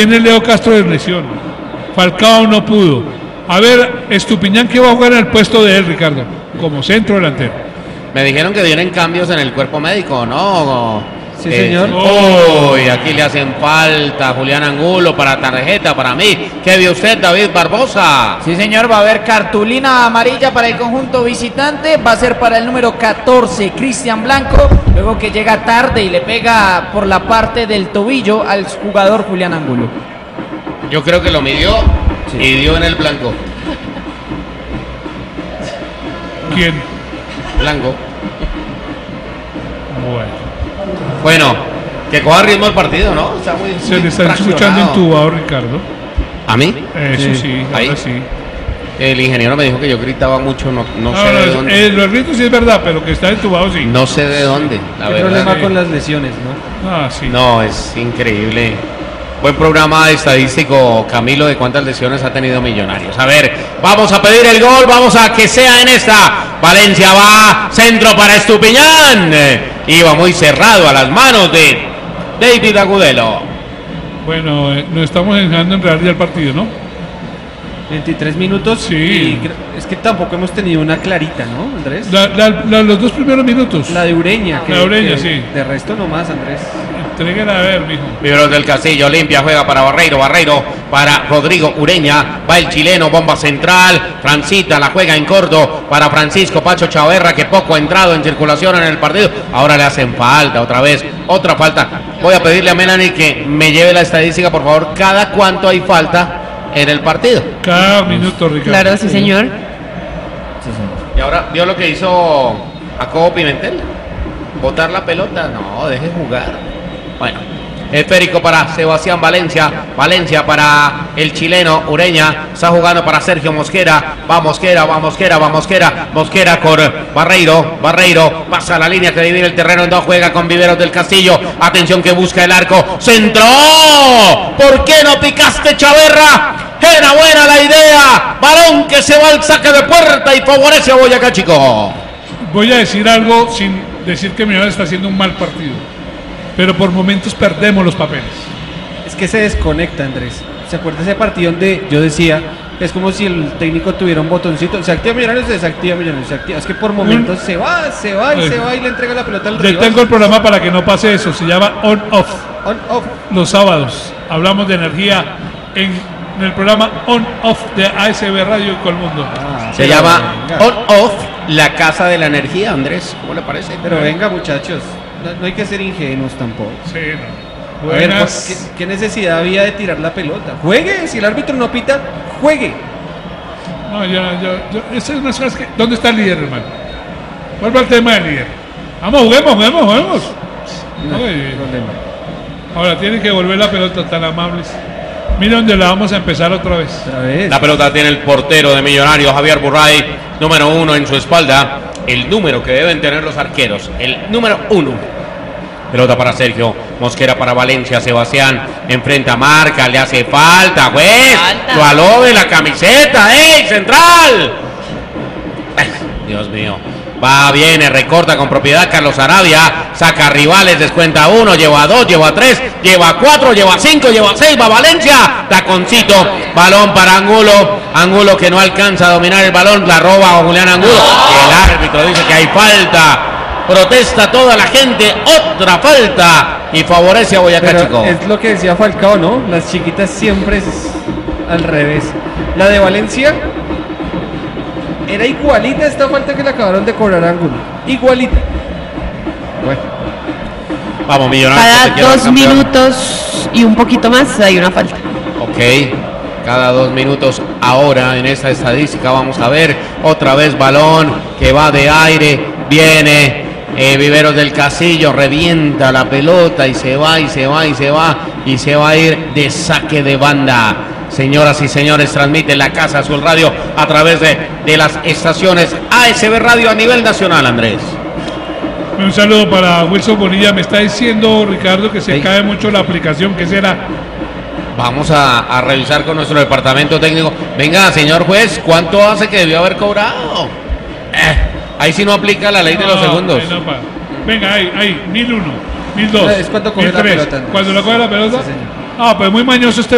viene Leo Castro de lesión. Falcao no pudo. A ver, Estupiñán, ¿qué va a jugar en el puesto de él, Ricardo? Como centro delantero. Me dijeron que vienen cambios en el cuerpo médico, ¿no? Sí, señor. Uy, aquí le hacen falta Julián Angulo para tarjeta, para mí. ¿Qué vio usted, David Barbosa? Sí, señor, va a haber cartulina amarilla para el conjunto visitante. Va a ser para el número 14, Cristian Blanco. Luego que llega tarde y le pega por la parte del tobillo al jugador Julián Angulo. Yo creo que lo midió y dio en el blanco. ¿Quién? Blanco. Bueno. Bueno, que coja ritmo el partido, ¿no? Está muy, Se le está escuchando entubado, Ricardo. ¿A mí? Eso sí, ahí ahora sí. El ingeniero me dijo que yo gritaba mucho, no sé de dónde. Los gritos sí es verdad, pero que está entubado sí. No sé de dónde, la verdad. El problema con las lesiones, ¿no? Ah, sí. No, es increíble. Buen programa estadístico, Camilo, de cuántas lesiones ha tenido Millonarios. A ver, vamos a pedir el gol, vamos a que sea en esta. Valencia va, centro para Estupiñán. Iba muy cerrado a las manos de David Agudelo. Bueno, nos estamos dejando en realidad el partido, ¿no? 23 minutos. Sí. Y es que tampoco hemos tenido una clarita, ¿no, Andrés? Los dos primeros minutos. La de Ureña. La de Ureña, sí. De resto nomás, Andrés. Entréguela a ver, mijo. Viveros del Castillo, limpia, juega para Barreiro para Rodrigo Ureña, va el chileno, bomba central, transita, la juega en corto para Francisco Pacho Chaverra, que poco ha entrado en circulación en el partido. Ahora le hacen falta otra vez, otra falta. Voy a pedirle a Melanie que me lleve la estadística, por favor, cada cuánto hay falta en el partido. Cada minuto, Ricardo. Claro, sí, señor. Y ahora, ¿vio lo que hizo Jacobo Pimentel? ¿Botar la pelota? No, deje jugar. Bueno, esférico para Sebastián Valencia. Valencia para el chileno Ureña. Está jugando para Sergio Mosquera. Va Mosquera, va Mosquera, va Mosquera. Mosquera con Barreiro. Barreiro pasa la línea que divide el terreno en dos. Juega con Viveros del Castillo. Atención que busca el arco. ¡Centro! ¿Por qué no picaste, Chaverra? Era buena la idea. Balón que se va al saque de puerta y favorece a Boyacá Chico. Voy a decir algo sin decir que Millonarios está haciendo un mal partido, pero por momentos perdemos los papeles. Es que se desconecta, Andrés. ¿Se acuerda ese partido donde yo decía, es como si el técnico tuviera un botoncito, se activa Millonarios, se desactiva Millonarios, se activa? Es que por momentos se va y le entrega la pelota al Yo rival. tengo el programa para que no pase eso, se llama On Off. On, off. Los sábados hablamos de energía en el programa On Off de ASB Radio y Colmundo. Se llama On Off, la casa de la energía, Andrés. ¿Cómo le parece? Pero venga, muchachos, no hay que ser ingenuos tampoco. Sí, no. A ver, Buenas. pues, ¿qué necesidad había de tirar la pelota? Juegue, si el árbitro no pita, juegue. No, esa es una cosa que... ¿Dónde está el líder, hermano? Vuelve al tema del líder. Vamos, juguemos. No, Oye, problema. ahora tienen que volver la pelota, tan amables. Mira dónde la vamos a empezar otra vez. Otra vez. La pelota tiene el portero de Millonarios, Javier Burray, número 1 en su espalda. El número que deben tener los arqueros, el número 1. Pelota para Sergio, Mosquera para Valencia, Sebastián enfrenta, marca, le hace falta, juez, lo aló de la camiseta, ¡ey, central! Ay, Dios mío, va, viene, recorta con propiedad Carlos Arabia, saca rivales, descuenta 1, lleva 2, lleva 3, lleva 4, lleva 5, lleva 6, va Valencia, taconcito, balón para Angulo, Angulo que no alcanza a dominar el balón, la roba a Julián Angulo, y el árbitro dice que hay falta. Protesta toda la gente, otra falta y favorece a Boyacá Pero Chico. es lo que decía Falcao, ¿no? Las chiquitas siempre es al revés. La de Valencia era igualita a esta falta que le acabaron de cobrar a Angulo. Igualita. Bueno, Vamos, Millonarios. Cada te quiero, 2 campeón. minutos y un poquito más hay una falta. Ok, cada 2 minutos ahora en esta estadística vamos a ver otra vez balón que va de aire, viene Viveros del Castillo, revienta la pelota y se va y se va y se va y se va a ir de saque de banda. Señoras y señores, transmite la Casa Azul Radio a través de las estaciones ASB Radio a nivel nacional, Andrés. Un saludo para Wilson Bonilla. Me está diciendo Ricardo que se cae mucho la aplicación. ¿Qué será? Vamos a revisar con nuestro departamento técnico. Venga, señor juez, ¿cuánto hace que debió haber cobrado? Ahí sí no aplica la ley de los segundos. No, venga, ahí, 1001, 1002. Es cuando coge la 1003. pelota. Cuando la coge la pelota. Sí, señor. Pues muy mañoso este